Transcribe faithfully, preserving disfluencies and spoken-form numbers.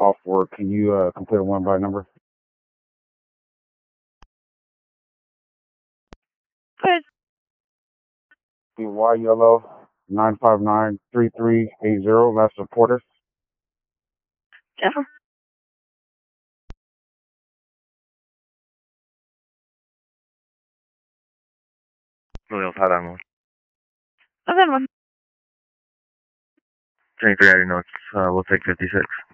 call for. Can you uh, complete a one by number? Good. Y yellow nine five nine three three eight zero. Last reporter. Jennifer. Williams, hot on one. November. twenty-three, I didn't know. Uh, we'll take fifty-six.